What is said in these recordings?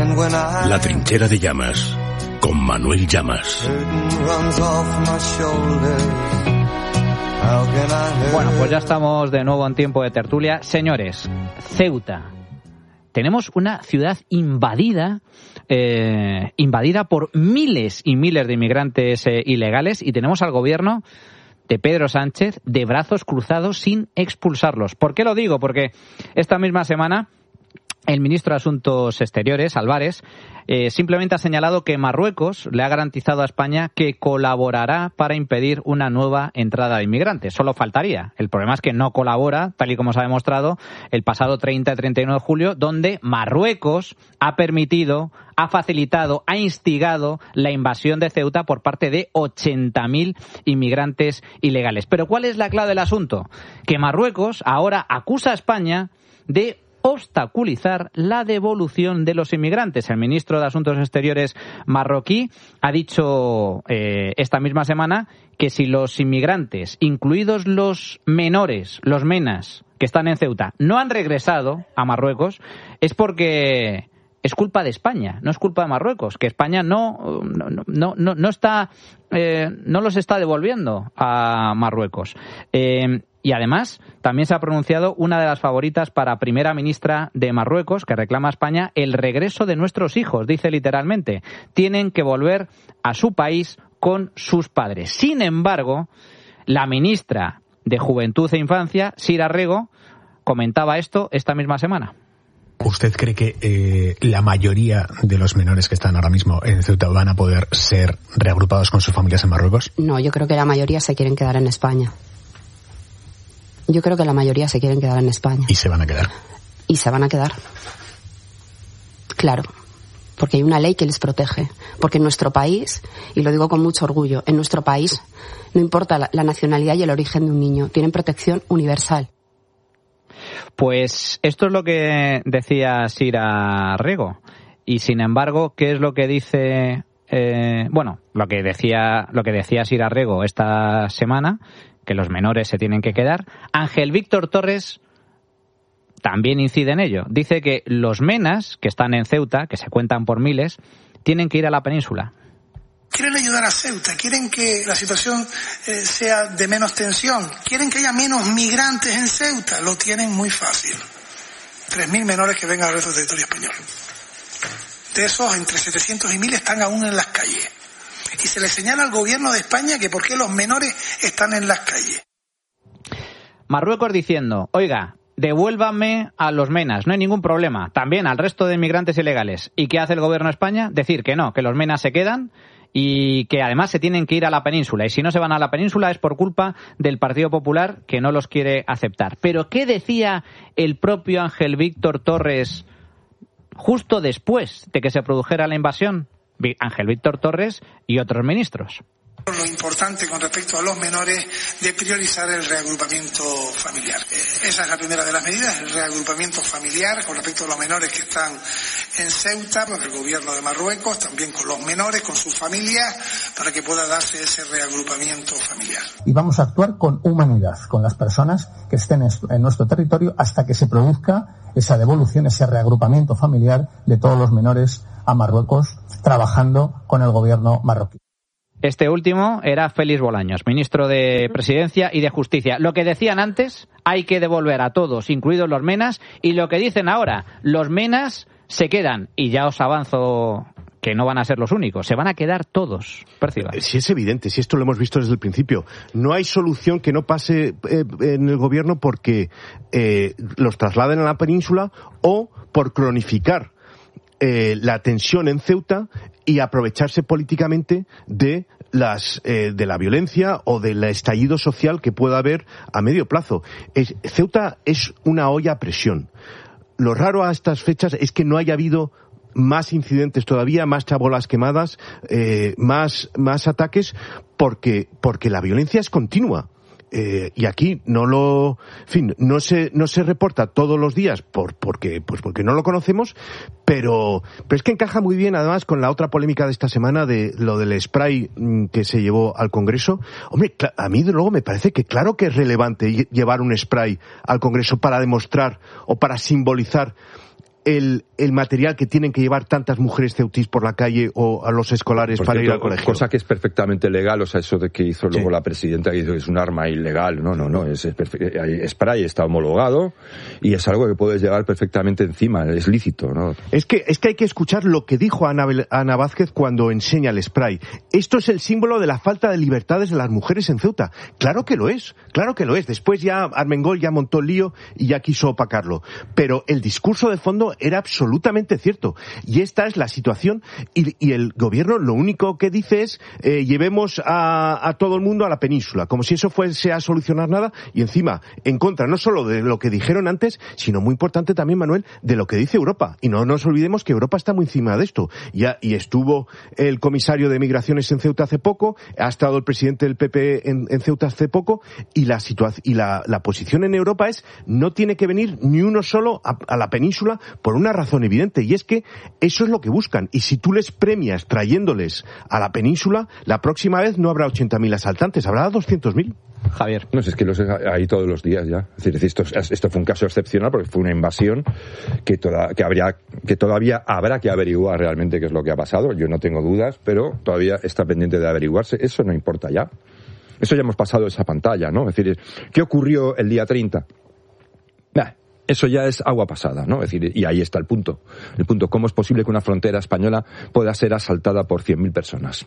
La trinchera de Llamas, con Manuel Llamas. Bueno, pues ya estamos de nuevo en tiempo de tertulia. Señores, Ceuta. Tenemos una ciudad invadida por miles y miles de inmigrantes ilegales, y tenemos al gobierno de Pedro Sánchez de brazos cruzados sin expulsarlos. ¿Por qué lo digo? Porque esta misma semana el ministro de Asuntos Exteriores, Álvarez, simplemente ha señalado que Marruecos le ha garantizado a España que colaborará para impedir una nueva entrada de inmigrantes. Solo faltaría. El problema es que no colabora, tal y como se ha demostrado el pasado 30 y 31 de julio, donde Marruecos ha permitido, ha facilitado, ha instigado la invasión de Ceuta por parte de 80.000 inmigrantes ilegales. Pero ¿cuál es la clave del asunto? Que Marruecos ahora acusa a España de obstaculizar la devolución de los inmigrantes. El ministro de Asuntos Exteriores marroquí ha dicho esta misma semana que si los inmigrantes, incluidos los menores, los menas, que están en Ceuta, no han regresado a Marruecos, es porque es culpa de España, no es culpa de Marruecos, que España no los está devolviendo a Marruecos. Y además, también se ha pronunciado una de las favoritas para primera ministra de Marruecos, que reclama a España el regreso de nuestros hijos, dice literalmente. Tienen que volver a su país con sus padres. Sin embargo, la ministra de Juventud e Infancia, Sira Rego, comentaba esto esta misma semana. ¿Usted cree que la mayoría de los menores que están ahora mismo en Ceuta van a poder ser reagrupados con sus familias en Marruecos? No, yo creo que la mayoría se quieren quedar en España. Yo creo que la mayoría se quieren quedar en España. ¿Y se van a quedar? Y se van a quedar. Claro, porque hay una ley que les protege. Porque en nuestro país, y lo digo con mucho orgullo, en nuestro país no importa la nacionalidad y el origen de un niño, tienen protección universal. Pues esto es lo que decía Sira Rego. Y sin embargo, ¿qué es lo que dice? Lo que decía Sira Rego esta semana, que los menores se tienen que quedar. Ángel Víctor Torres también incide en ello. Dice que los menas que están en Ceuta, que se cuentan por miles, tienen que ir a la península. Quieren ayudar a Ceuta, quieren que la situación sea de menos tensión, quieren que haya menos migrantes en Ceuta. Lo tienen muy fácil. 3.000 menores que vengan al resto del territorio español. De esos, entre 700 y 1.000 están aún en las calles. Y se le señala al gobierno de España que por qué los menores están en las calles. Marruecos diciendo, oiga, devuélvanme a los menas, no hay ningún problema. También al resto de inmigrantes ilegales. ¿Y qué hace el gobierno de España? Decir que no, que los menas se quedan y que además se tienen que ir a la península. Y si no se van a la península es por culpa del Partido Popular, que no los quiere aceptar. Pero ¿qué decía el propio Ángel Víctor Torres justo después de que se produjera la invasión? Ángel Víctor Torres y otros ministros. Lo importante con respecto a los menores de priorizar el reagrupamiento familiar. Esa es la primera de las medidas, el reagrupamiento familiar con respecto a los menores que están en Ceuta, con el gobierno de Marruecos, también con los menores, con sus familias, para que pueda darse ese reagrupamiento familiar. Y vamos a actuar con humanidad, con las personas que estén en nuestro territorio hasta que se produzca esa devolución, ese reagrupamiento familiar de todos los menores a Marruecos, trabajando con el gobierno marroquí. Este último era Félix Bolaños, ministro de Presidencia y de Justicia. Lo que decían antes, hay que devolver a todos, incluidos los menas, y lo que dicen ahora, los menas se quedan. Y ya os avanzo que no van a ser los únicos, se van a quedar todos. Perciba. Si es evidente, si esto lo hemos visto desde el principio, no hay solución que no pase en el gobierno porque los trasladen a la península o por cronificar la tensión en Ceuta y aprovecharse políticamente de la violencia o del estallido social que pueda haber a medio plazo. Ceuta es una olla a presión. Lo raro a estas fechas es que no haya habido más incidentes todavía, más chabolas quemadas, más ataques, porque la violencia es continua. Y aquí no se reporta todos los días porque no lo conocemos, pero es que encaja muy bien además con la otra polémica de esta semana de lo del spray que se llevó al Congreso. Hombre, a mí de luego me parece que claro que es relevante llevar un spray al Congreso para demostrar o para simbolizar el material que tienen que llevar tantas mujeres ceutís por la calle o a los escolares para ir al colegio? Cosa que es perfectamente legal, o sea, eso de que hizo luego la presidenta, que hizo que es un arma ilegal. No, es spray, está homologado y es algo que puedes llevar perfectamente encima, es lícito, ¿no? Es que hay que escuchar lo que dijo Ana Vázquez cuando enseña el spray. Esto es el símbolo de la falta de libertades de las mujeres en Ceuta. Claro que lo es. Después ya Armengol ya montó el lío y ya quiso opacarlo. Pero el discurso de fondo era absolutamente cierto. Y esta es la situación y el gobierno lo único que dice es llevemos a todo el mundo a la península, como si eso fuese a solucionar nada, y encima en contra no solo de lo que dijeron antes, sino muy importante también, Manuel, de lo que dice Europa. Y no nos olvidemos que Europa está muy encima de esto. Y estuvo el comisario de Migraciones en Ceuta hace poco, ha estado el presidente del PP en Ceuta hace poco, y la posición en Europa es no tiene que venir ni uno solo a la península por una razón evidente, y es que eso es lo que buscan. Y si tú les premias trayéndoles a la península, la próxima vez no habrá 80.000 asaltantes, habrá 200.000. Javier. No, es que los hay todos los días ya. Es decir, esto fue un caso excepcional porque fue una invasión que todavía habrá que averiguar realmente qué es lo que ha pasado. Yo no tengo dudas, pero todavía está pendiente de averiguarse. Eso no importa ya. Eso ya hemos pasado esa pantalla, ¿no? Es decir, ¿qué ocurrió el día 30? Eso ya es agua pasada, ¿no? Es decir, y ahí está el punto. ¿Cómo es posible que una frontera española pueda ser asaltada por 100.000 personas?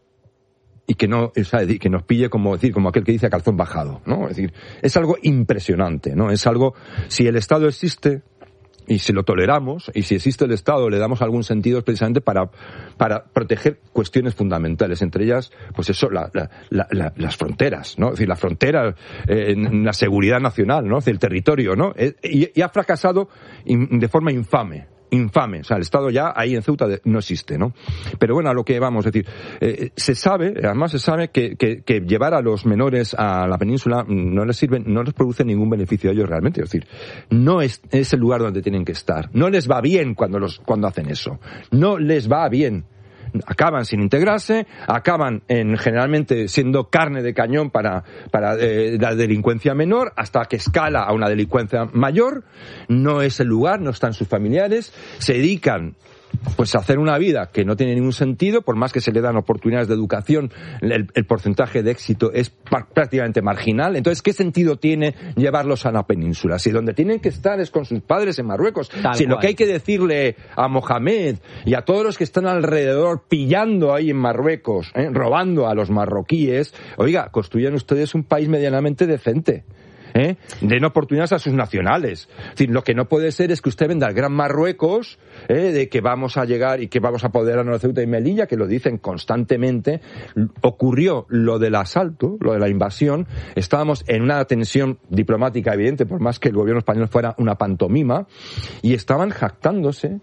Y que no, o sea, que nos pille como aquel que dice a calzón bajado, ¿no? Es decir, es algo impresionante, ¿no? Es algo, si el Estado existe, y si lo toleramos, y si existe el Estado, le damos algún sentido, es precisamente para proteger cuestiones fundamentales, entre ellas, pues eso, las fronteras, ¿no? Es decir, la frontera, la seguridad nacional, ¿no? Es decir, el territorio, ¿no? Y ha fracasado de forma infame. O sea, el Estado ya ahí en Ceuta no existe, ¿no? Pero bueno, a lo que vamos, es decir, se sabe que llevar a los menores a la península no les produce ningún beneficio a ellos realmente, es decir, no es el lugar donde tienen que estar. No les va bien cuando hacen eso. No les va bien. Acaban sin integrarse, acaban generalmente siendo carne de cañón para la delincuencia menor, hasta que escala a una delincuencia mayor. No es el lugar, no están sus familiares, se dedican pues a hacer una vida que no tiene ningún sentido, por más que se le dan oportunidades de educación, el porcentaje de éxito es prácticamente marginal. Entonces, ¿qué sentido tiene llevarlos a la península? Si donde tienen que estar es con sus padres en Marruecos, si lo que hay que decirle a Mohamed y a todos los que están alrededor pillando ahí en Marruecos, robando a los marroquíes, oiga, construyan ustedes un país medianamente decente. Den oportunidades a sus nacionales. Es decir, lo que no puede ser es que usted venda al Gran Marruecos, de que vamos a llegar y que vamos a apoderarnos de Ceuta y Melilla, que lo dicen constantemente. Ocurrió lo del asalto, lo de la invasión, estábamos en una tensión diplomática evidente, por más que el gobierno español fuera una pantomima, y estaban jactándose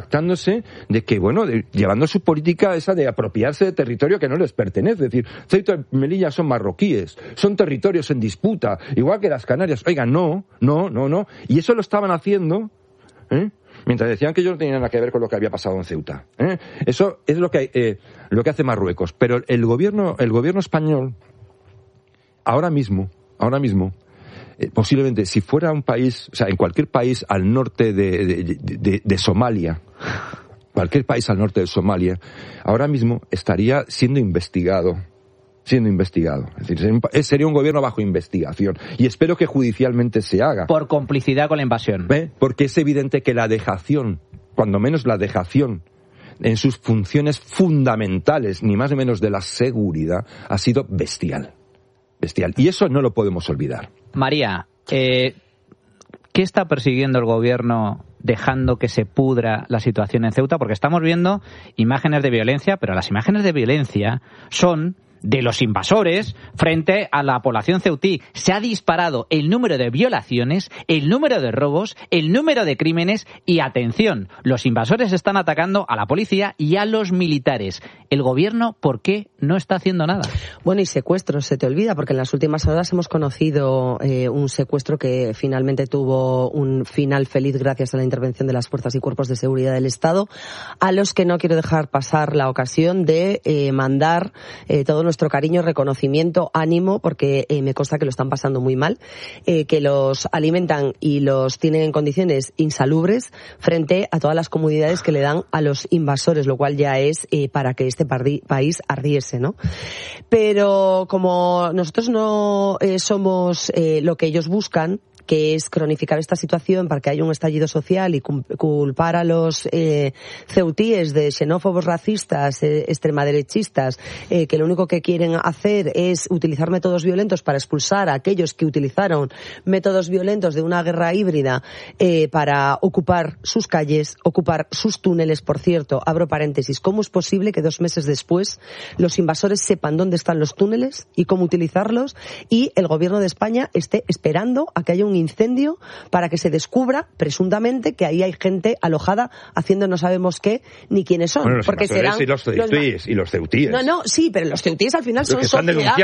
de que, bueno, llevando su política esa de apropiarse de territorio que no les pertenece. Es decir, Ceuta y Melilla son marroquíes, son territorios en disputa, igual que las Canarias. Oiga, no. Y eso lo estaban haciendo, mientras decían que ellos no tenían nada que ver con lo que había pasado en Ceuta. Eso es lo que hace Marruecos. Pero el gobierno español, ahora mismo, posiblemente, si fuera un país, o sea, en cualquier país al norte de Somalia, ahora mismo estaría siendo investigado. Es decir, sería un gobierno bajo investigación. Y espero que judicialmente se haga. Por complicidad con la invasión. Porque es evidente que la dejación, cuando menos la dejación en sus funciones fundamentales, ni más ni menos de la seguridad, ha sido bestial. Y eso no lo podemos olvidar. María, ¿qué está persiguiendo el gobierno dejando que se pudra la situación en Ceuta? Porque estamos viendo imágenes de violencia, pero las imágenes de violencia son de los invasores frente a la población ceutí. Se ha disparado el número de violaciones, el número de robos, el número de crímenes y, atención, los invasores están atacando a la policía y a los militares. ¿El gobierno por qué no está haciendo nada? Bueno, y secuestros, se te olvida, porque en las últimas horas hemos conocido un secuestro que finalmente tuvo un final feliz gracias a la intervención de las fuerzas y cuerpos de seguridad del Estado, a los que no quiero dejar pasar la ocasión de mandar todos nuestro cariño, reconocimiento, ánimo, porque me consta que lo están pasando muy mal, que los alimentan y los tienen en condiciones insalubres frente a todas las comodidades que le dan a los invasores, lo cual ya es para que este país ardiese, ¿no? Pero como nosotros no somos lo que ellos buscan, que es cronificar esta situación para que haya un estallido social y culpar a los ceutíes de xenófobos, racistas, extremaderechistas, que lo único que quieren hacer es utilizar métodos violentos para expulsar a aquellos que utilizaron métodos violentos de una guerra híbrida para ocupar sus calles, ocupar sus túneles. Por cierto, abro paréntesis, ¿cómo es posible que 2 meses después los invasores sepan dónde están los túneles y cómo utilizarlos y el gobierno de España esté esperando a que haya un incendio para que se descubra, presuntamente, que ahí hay gente alojada haciendo no sabemos qué ni quiénes son? Bueno, los porque serán y los ceutíes. No, sí, pero los ceutíes al final son sociedad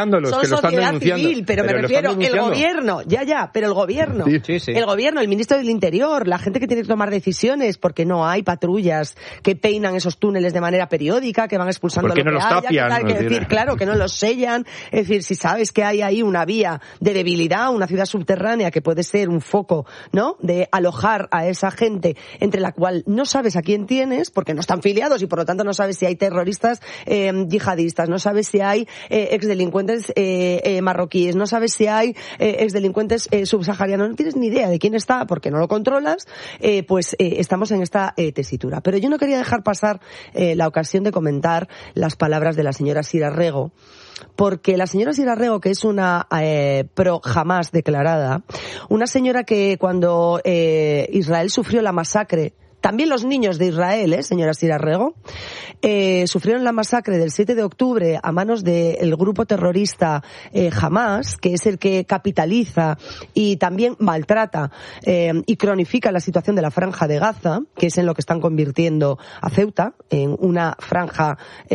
civil, pero me refiero, el gobierno, pero el gobierno, el gobierno, el ministro del Interior, la gente que tiene que tomar decisiones, porque no hay patrullas que peinan esos túneles de manera periódica, que van expulsando lo que no los tapian, que decir, claro, que no los sellan, es decir, si sabes que hay ahí una vía de debilidad, una ciudad subterránea que puede ser un foco, ¿no?, de alojar a esa gente, entre la cual no sabes a quién tienes, porque no están filiados y por lo tanto no sabes si hay terroristas yihadistas, no sabes si hay exdelincuentes marroquíes, no sabes si hay exdelincuentes subsaharianos, no tienes ni idea de quién está porque no lo controlas, estamos en esta tesitura. Pero yo no quería dejar pasar la ocasión de comentar las palabras de la señora Sira Rego, porque la señora Sira Rego, que es una pro Hamás declarada, una señora que cuando Israel sufrió la masacre, también los niños de Israel, señora Sira Rego, sufrieron la masacre del 7 de octubre a manos del grupo terrorista Hamás, que es el que capitaliza y también maltrata y cronifica la situación de la Franja de Gaza, que es en lo que están convirtiendo a Ceuta, en una franja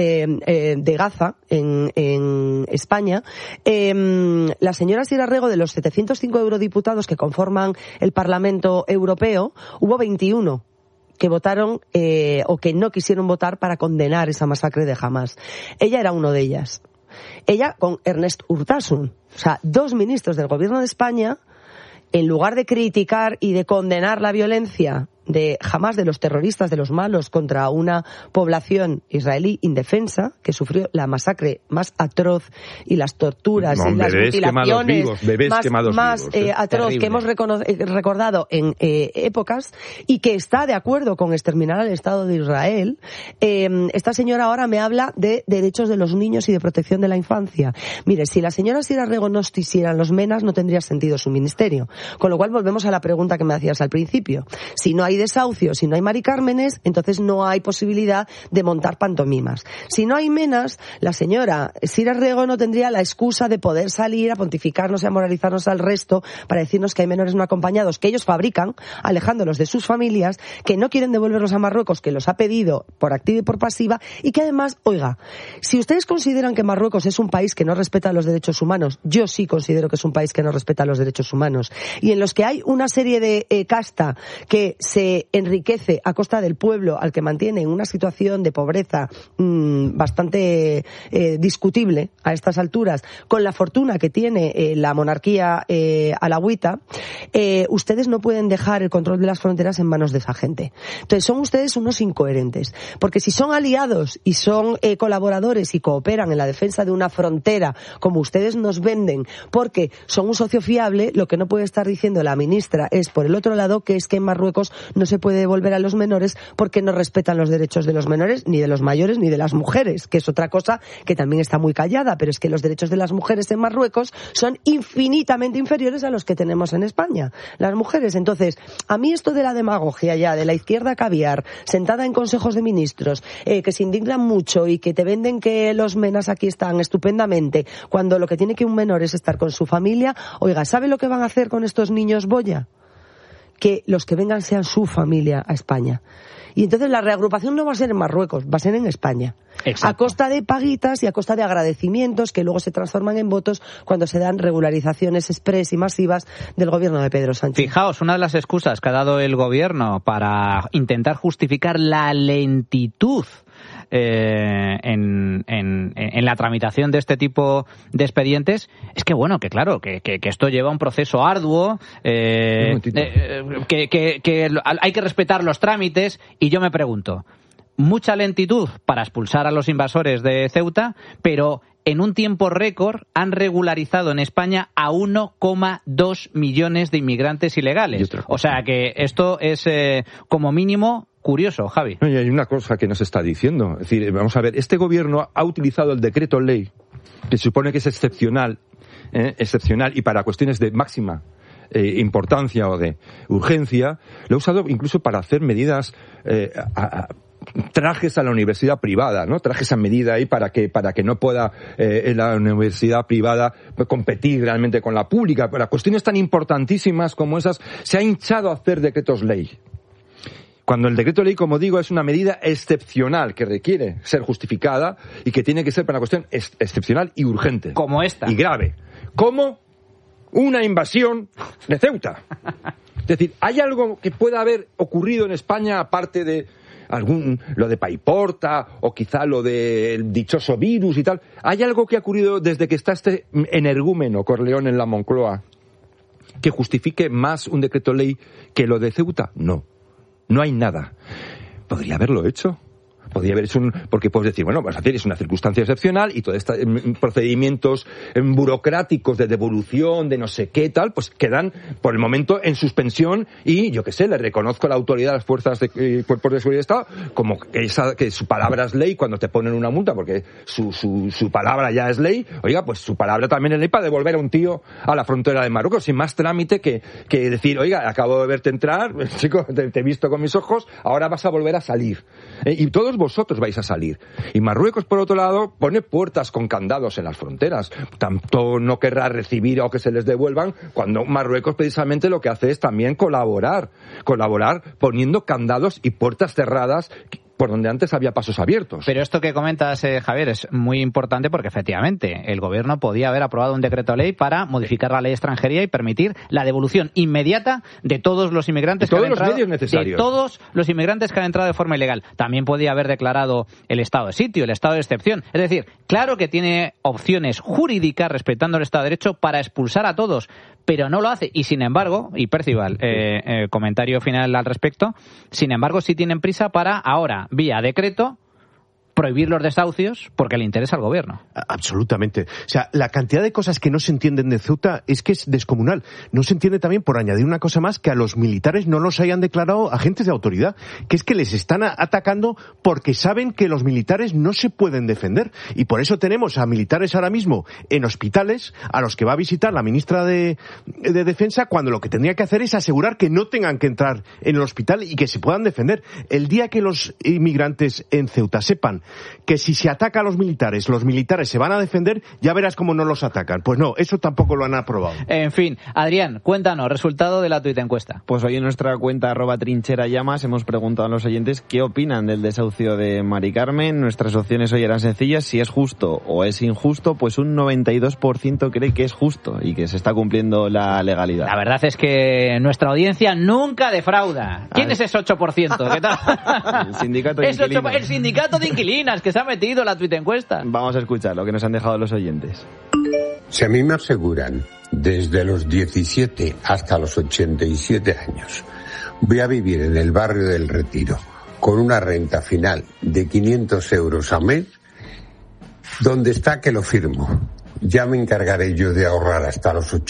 de Gaza en España. La señora Sira Rego, de los 705 eurodiputados que conforman el Parlamento Europeo, hubo 21 que votaron o que no quisieron votar para condenar esa masacre de Hamás. Ella era uno de ellas. Ella con Ernest Urtasun. O sea, 2 ministros del gobierno de España, en lugar de criticar y de condenar la violencia de Hamás, de los terroristas, de los malos contra una población israelí indefensa que sufrió la masacre más atroz y las torturas y las mutilaciones más atroz terrible que hemos recordado en épocas, y que está de acuerdo con exterminar al Estado de Israel. Esta señora ahora me habla de derechos de los niños y de protección de la infancia. Mire, si la señora Sira Rego no quisieran los menas, no tendría sentido su ministerio. Con lo cual volvemos a la pregunta que me hacías al principio. Si no hay desahucios, si no hay Mari Cármenes, entonces no hay posibilidad de montar pantomimas. Si no hay menas, la señora Sira Rego no tendría la excusa de poder salir a pontificarnos y a moralizarnos al resto para decirnos que hay menores no acompañados que ellos fabrican, alejándolos de sus familias, que no quieren devolverlos a Marruecos, que los ha pedido por activa y por pasiva, y que además, oiga, si ustedes consideran que Marruecos es un país que no respeta los derechos humanos, yo sí considero que es un país que no respeta los derechos humanos, y en los que hay una serie de casta que se enriquece a costa del pueblo al que mantiene en una situación de pobreza bastante discutible a estas alturas, con la fortuna que tiene la monarquía alawita, ustedes no pueden dejar el control de las fronteras en manos de esa gente. Entonces son ustedes unos incoherentes, porque si son aliados y son colaboradores y cooperan en la defensa de una frontera como ustedes nos venden, porque son un socio fiable, lo que no puede estar diciendo la ministra es, por el otro lado, que es que en Marruecos no se puede devolver a los menores porque no respetan los derechos de los menores, ni de los mayores, ni de las mujeres, que es otra cosa que también está muy callada, pero es que los derechos de las mujeres en Marruecos son infinitamente inferiores a los que tenemos en España, las mujeres. Entonces, a mí esto de la demagogia ya, de la izquierda caviar, sentada en consejos de ministros, que se indignan mucho y que te venden que los menas aquí están estupendamente, cuando lo que tiene que un menor es estar con su familia, oiga, ¿sabe lo que van a hacer con estos niños boya? Que los que vengan sean su familia a España. Y entonces la reagrupación no va a ser en Marruecos, va a ser en España. Exacto. A costa de paguitas y a costa de agradecimientos que luego se transforman en votos cuando se dan regularizaciones express y masivas del gobierno de Pedro Sánchez. Fijaos, una de las excusas que ha dado el gobierno para intentar justificar la lentitud en la tramitación de este tipo de expedientes, es que bueno, que claro, que esto lleva un proceso arduo, que hay que respetar los trámites, y yo me pregunto, mucha lentitud para expulsar a los invasores de Ceuta, pero en un tiempo récord han regularizado en España a 1,2 millones de inmigrantes ilegales. O sea que esto es como mínimo curioso, Javi. No, y hay una cosa que nos está diciendo. Es decir, vamos a ver, este gobierno ha utilizado el decreto ley, que se supone que es excepcional y para cuestiones de máxima importancia o de urgencia, lo ha usado incluso para hacer medidas trajes a la universidad privada, ¿no? Trajes a medida ahí para que no pueda la universidad privada competir realmente con la pública. Para cuestiones tan importantísimas como esas, se ha hinchado a hacer decretos ley. Cuando el decreto ley, como digo, es una medida excepcional que requiere ser justificada y que tiene que ser para una cuestión excepcional y urgente. Como esta. Y grave. Como una invasión de Ceuta. Es decir, ¿hay algo que pueda haber ocurrido en España aparte de lo de Paiporta o quizá lo del dichoso virus y tal? ¿Hay algo que ha ocurrido desde que está este energúmeno Corleone en la Moncloa que justifique más un decreto ley que lo de Ceuta? No hay nada. ¿Podría haberlo hecho? Podría haber hecho porque puedes decir, bueno, vas a hacer, es una circunstancia excepcional y todos estos procedimientos burocráticos de devolución, de no sé qué tal, pues quedan por el momento en suspensión y, yo qué sé, le reconozco la autoridad a las fuerzas de cuerpos de seguridad de Estado como que su palabra es ley cuando te ponen una multa, porque su palabra ya es ley. Oiga, pues su palabra también es ley para devolver a un tío a la frontera de Marruecos, sin más trámite que decir, oiga, acabo de verte entrar, chico, te he visto con mis ojos, ahora vas a volver a salir. Y todos vosotros vais a salir. Y Marruecos, por otro lado, pone puertas con candados en las fronteras. Tanto no querrá recibir o que se les devuelvan, cuando Marruecos precisamente lo que hace es también colaborar poniendo candados y puertas cerradas por donde antes había pasos abiertos. Pero esto que comentas, Javier, es muy importante porque efectivamente el gobierno podía haber aprobado un decreto ley para modificar la ley de extranjería y permitir la devolución inmediata de todos los inmigrantes que han entrado, de todos los inmigrantes que han entrado de forma ilegal. También podía haber declarado el estado de sitio, el estado de excepción. Es decir, claro que tiene opciones jurídicas respetando el Estado de Derecho para expulsar a todos, pero no lo hace. Y sin embargo, y Percival, comentario final al respecto, sin embargo sí tienen prisa para ahora, vía decreto, prohibir los desahucios porque le interesa al gobierno. Absolutamente. O sea, la cantidad de cosas que no se entienden de Ceuta es que es descomunal. No se entiende también, por añadir una cosa más, que a los militares no los hayan declarado agentes de autoridad, que es que les están atacando porque saben que los militares no se pueden defender. Y por eso tenemos a militares ahora mismo en hospitales a los que va a visitar la ministra de Defensa, cuando lo que tendría que hacer es asegurar que no tengan que entrar en el hospital y que se puedan defender. El día que los inmigrantes en Ceuta sepan que si se ataca a los militares se van a defender, ya verás cómo no los atacan. Pues no, eso tampoco lo han aprobado. En fin, Adrián, cuéntanos, resultado de la tuita encuesta. Pues hoy en nuestra cuenta @trincherallamas hemos preguntado a los oyentes qué opinan del desahucio de Mari Carmen. Nuestras opciones hoy eran sencillas: si es justo o es injusto. Pues un 92% cree que es justo y que se está cumpliendo la legalidad. La verdad es que nuestra audiencia nunca defrauda. ¿Quién es ese 8%? ¿Qué tal? El sindicato de inquilinos. El sindicato de inquilinos que se ha metido la tuita encuesta. Vamos a escuchar lo que nos han dejado los oyentes. Si a mí me aseguran desde los 17 hasta los 87 años, voy a vivir en el barrio del Retiro con una renta final de 500 euros al mes, ¿dónde está que lo firmo? Ya me encargaré yo de ahorrar hasta los